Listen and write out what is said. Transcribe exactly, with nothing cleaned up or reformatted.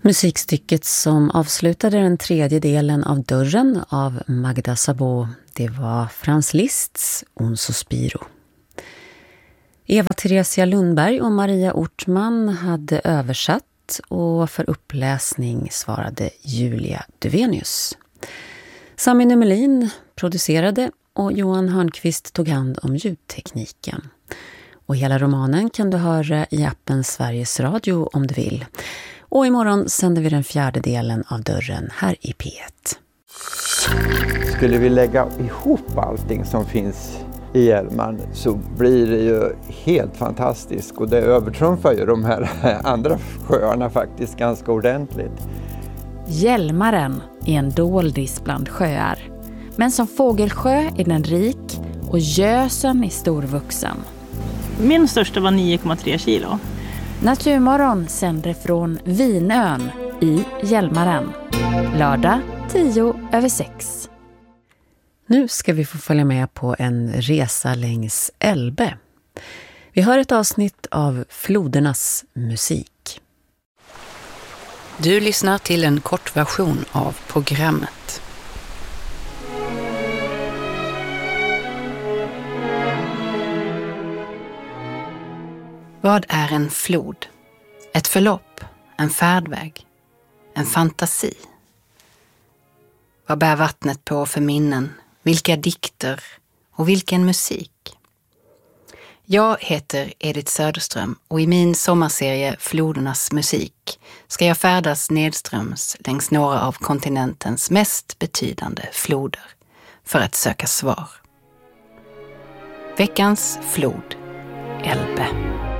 Musikstycket som avslutade den tredje delen av Dörren av Magda Szabó, det var Franz Liszts Un Sospiro. Eva-Theresia Lundberg och Maria Ortman hade översatt och för uppläsning svarade Julia Duvenius. Sami Numelin producerade och Johan Hörnqvist tog hand om ljudtekniken. Och hela romanen kan du höra i appen Sveriges Radio om du vill. Och imorgon sänder vi den fjärde delen av Dörren här i P ett. Skulle vi lägga ihop allting som finns i Hjälmaren så blir det ju helt fantastiskt. Och det övertrumfar ju de här andra sjöarna faktiskt ganska ordentligt. Hjälmaren är en doldis bland sjöar. Men som fågelsjö är den rik och Gösen är storvuxen. Min största var nio komma tre kilo. Naturmorgon sänder från Vinön i Hjälmaren. Lördag tio över sex. Nu ska vi få följa med på en resa längs Elbe. Vi hör ett avsnitt av Flodernas musik. Du lyssnar till en kortversion av programmet. Vad är en flod? Ett förlopp, en färdväg, en fantasi. Vad bär vattnet på för minnen? Vilka dikter och vilken musik? Jag heter Edith Söderström och i min sommarserie Flodernas musik ska jag färdas nedströms längs några av kontinentens mest betydande floder för att söka svar. Veckans flod, Elbe.